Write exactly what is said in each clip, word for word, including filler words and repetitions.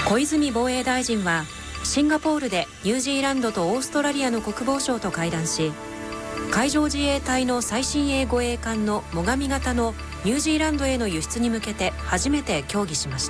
小泉防衛大臣はシンガポールでニュージーランドとオーストラリアの国防相と会談し、海上自衛隊の最新鋭護衛艦の最上型のニュージーランドへの輸出に向けて初めて協議しました。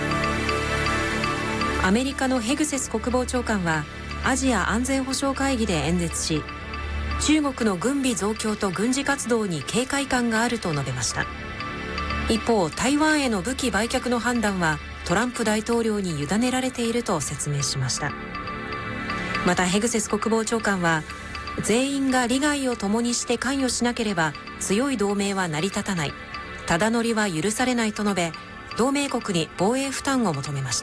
アメリカのヘグセス国防長官はアジア安全保障会議で演説し、中国の軍備増強と軍事活動に警戒感があると述べました。一方、台湾への武器売却の判断はトランプ大統領に委ねられていると説明しました。またヘグセス国防長官は、全員が利害を共にして関与しなければ強い同盟は成り立たない、ただ乗りは許されないと述べ、同盟国に防衛負担を求めました。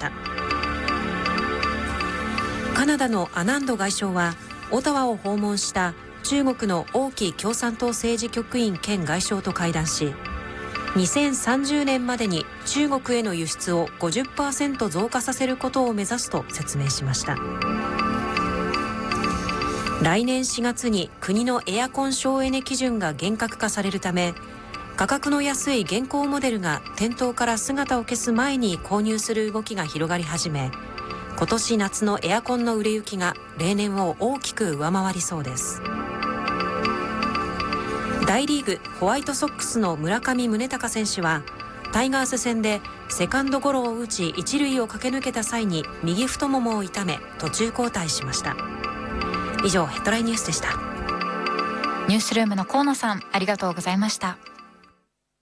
カナダのアナンド外相はオタワを訪問した中国の王毅共産党政治局員兼外相と会談し、にせんさんじゅうねんまでに中国への輸出を ごじゅっパーセント 増加させることを目指すと説明しました。来年しがつに国のエアコン省エネ基準が厳格化されるため、価格の安い現行モデルが店頭から姿を消す前に購入する動きが広がり始め、今年夏のエアコンの売れ行きが例年を大きく上回りそうです。大リーグホワイトソックスの村上宗隆選手はタイガース戦でセカンドゴロを打ち一塁を駆け抜けた際に右太ももを痛め途中交代しました。以上、ヘッドラインニュースでした。 ニュースルームの河野さん、ありがとうございました。